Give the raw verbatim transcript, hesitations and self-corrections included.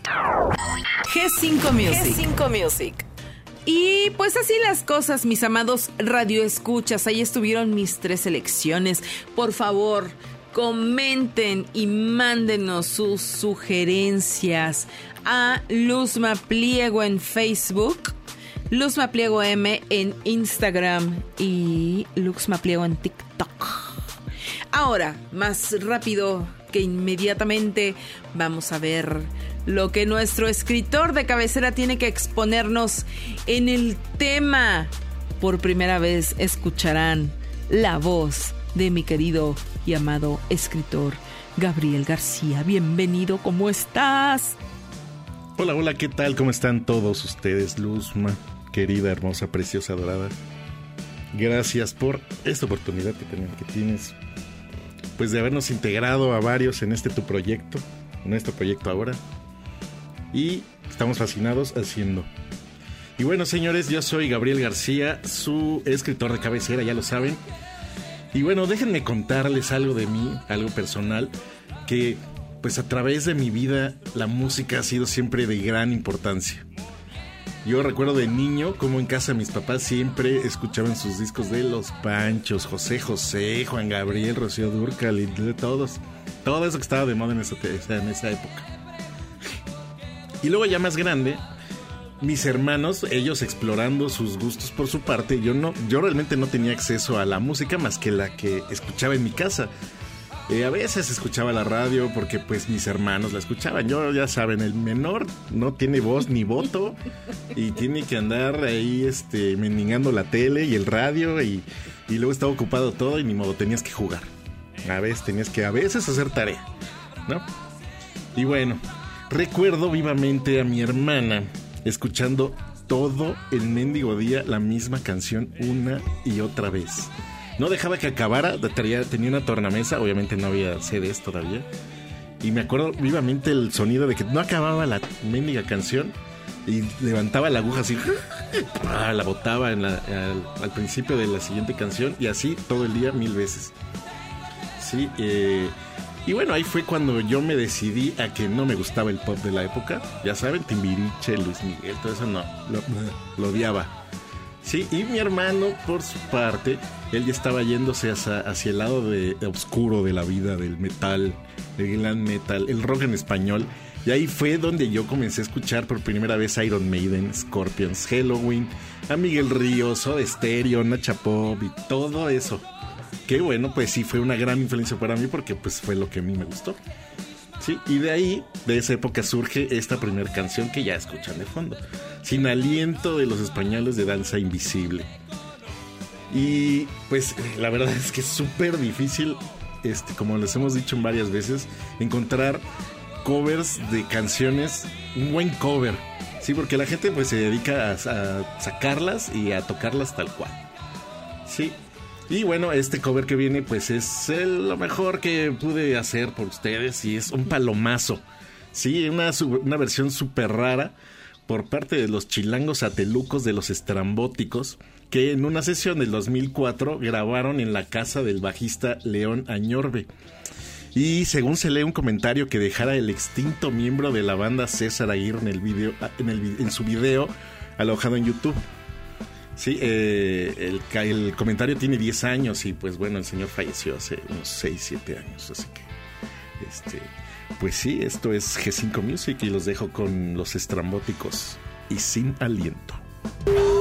G cinco Music. G cinco Music. Y pues así las cosas, mis amados radioescuchas. Ahí estuvieron mis tres selecciones. Por favor, comenten y mándenos sus sugerencias a Luzma Pliego en Facebook, Luzma Pliego M en Instagram y Luzma Pliego en TikTok. Ahora, más rápido que inmediatamente, vamos a ver lo que nuestro escritor de cabecera tiene que exponernos en el tema. Por primera vez escucharán la voz de mi querido y amado escritor Gabriel García. Bienvenido, ¿cómo estás? Hola, hola, ¿qué tal? ¿Cómo están todos ustedes? Luzma, querida, hermosa, preciosa, adorada. Gracias por esta oportunidad que, ten- que tienes, pues de habernos integrado a varios en este tu proyecto, nuestro proyecto ahora. Y estamos fascinados haciendo. Y bueno, señores, yo soy Gabriel García, su escritor de cabecera, ya lo saben. Y bueno, déjenme contarles algo de mí, algo personal, que pues a través de mi vida la música ha sido siempre de gran importancia. Yo recuerdo de niño como en casa de mis papás siempre escuchaban sus discos de Los Panchos, José José, Juan Gabriel, Rocío Dúrcal y de todos. Todo eso que estaba de moda en esa, en esa época. Y luego ya más grande, mis hermanos, ellos explorando sus gustos por su parte, yo no, yo realmente no tenía acceso a la música más que la que escuchaba en mi casa. Eh, a veces escuchaba la radio porque pues mis hermanos la escuchaban. Yo, ya saben, el menor no tiene voz ni voto y tiene que andar ahí este, mendigando la tele y el radio y, y luego estaba ocupado todo y ni modo, tenías que jugar. A veces tenías que a veces hacer tarea, ¿no? Y bueno, recuerdo vivamente a mi hermana escuchando todo el mendigo día la misma canción una y otra vez. No dejaba que acabara, tenía, tenía una tornamesa, obviamente no había C Ds todavía. Y me acuerdo vivamente el sonido de que no acababa la mendiga canción y levantaba la aguja así, la botaba en la, al, al principio de la siguiente canción y así todo el día mil veces. Sí, eh, y bueno, ahí fue cuando yo me decidí a que no me gustaba el pop de la época. Ya saben, Timbiriche, Luis Miguel, todo eso no, lo, lo odiaba. Sí, y mi hermano, por su parte, él ya estaba yéndose hacia, hacia el lado de, de oscuro de la vida, del metal, del glam metal, el rock en español. Y ahí fue donde yo comencé a escuchar por primera vez Iron Maiden, Scorpions, Helloween, a Miguel Ríos, Soda Stereo, Nacha Pop y todo eso. Que bueno, pues sí fue una gran influencia para mí porque pues fue lo que a mí me gustó. Sí, y de ahí, de esa época surge esta primera canción que ya escuchan de fondo, Sin Aliento, de Los Españoles, de Danza Invisible. Y pues la verdad es que es súper difícil, este, como les hemos dicho varias veces, encontrar covers de canciones, un buen cover. Sí, porque la gente pues se dedica a, a sacarlas y a tocarlas tal cual. Sí. Y bueno, este cover que viene pues es el, lo mejor que pude hacer por ustedes y es un palomazo. Sí, una, una versión súper rara por parte de los chilangos atelucos de Los Estrambóticos, que en una sesión del dos mil cuatro grabaron en la casa del bajista León Añorbe. Y según se lee un comentario que dejara el extinto miembro de la banda César Aguirre en, el video, en, el, en su video alojado en YouTube. Sí, eh, el, el comentario tiene diez años y pues bueno, el señor falleció hace unos seis, siete años, así que este, pues sí, esto es G cinco Music y los dejo con Los Estrambóticos y Sin Aliento.